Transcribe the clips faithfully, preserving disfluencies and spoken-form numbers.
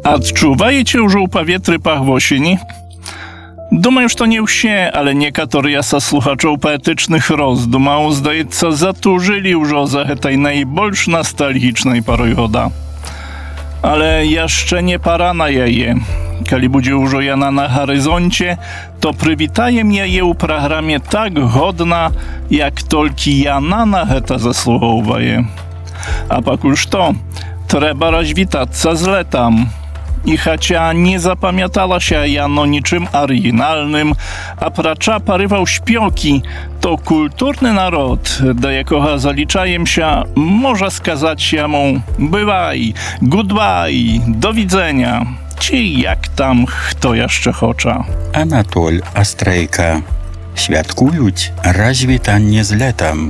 Адчуваеце ўжо ў паветры пах восені? Думаю, што не ўсе, але некаторыя са слухачоў паэтычных роздумаў, здаецца, затужылі ўжо за гэтай найбольш настальгічнай парой года. Ale jeszcze nie pora na jeje. Kali budzi ўжо яна на гарызонце, то прывітаем яе ў праграме так годна, як толькі яна на гэта заслугоўвае. А пакуль што, трэба развітацца з летам. I chociaż nie zapamiętała się jano niczym oryginalnym, a pracza parywał śpioki, to kulturny naród, do jakiego zaliczajem się, może skazać jemu bywaj, goodbye, do widzenia, ci jak tam kto jeszcze chocza. Anatol Astrejka. Świadkuють развітанне з летом.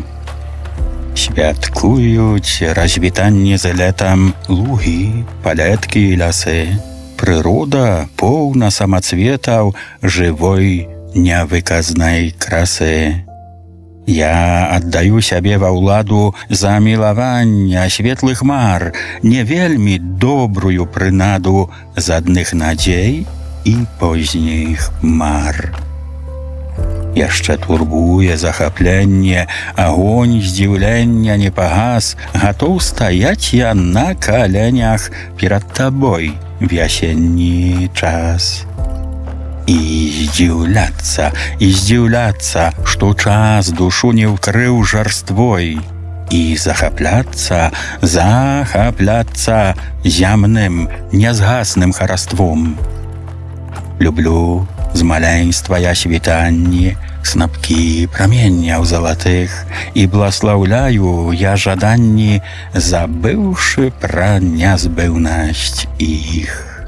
Świadkuють развітанне з летом луги, палетки і лясы. Прырода поўна самацветаў жывой нявыказнай красы. Я аддаю сябе ва ўладу замілавання светлых мар, не вельмі добрую прынаду з адных надзей і позніх мар. Яшчэ турбуе захапленне, агонь здзіўлення не пагас, гатоў стаяць я на каленях перад табой в вясенні час. І здзіўляцца, і здзіўляцца, што час душу не ўкрыў жарствой, і захапляцца, захапляцца зямным, нязгасным хараством. Люблю з маленства я світанні, снапкі праменняў залатых, і бласлаўляю я жаданні, забыўшы пра нязбыўнасць іх.